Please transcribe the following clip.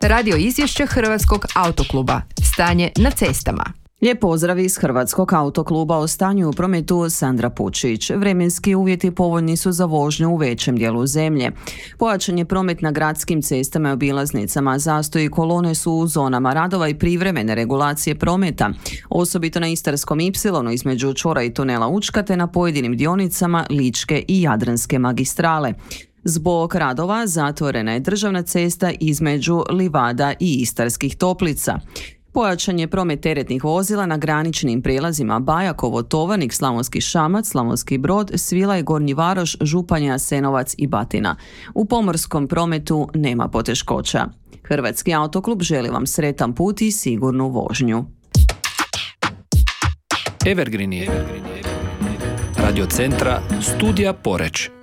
Radio izvješće Hrvatskog autokluba. Stanje na cestama. Lijep pozdrav iz Hrvatskog autokluba. O stanju u prometu Sandra Pučić. Vremenski uvjeti povoljni su za vožnju u većem dijelu zemlje. Pojačan je promet na gradskim cestama i obilaznicama. Zastoji kolone su u zonama radova i privremene regulacije prometa. Osobito na Istarskom ipsilonu između čvora i tunela Učka te na pojedinim dionicama Ličke i Jadranske magistrale. Zbog radova zatvorena je državna cesta između Livada i Istarskih Toplica. Pojačan je promet teretnih vozila na graničnim prijelazima Bajakovo, Tovarnik, Slavonski Šamac, Slavonski Brod, Svilaj, Gornji Varoš, Županja, Jasenovac i Batina. U pomorskom prometu nema poteškoća. Hrvatski autoklub želi vam sretan put i sigurnu vožnju. Evergreen je Radio centra Studija Poreč.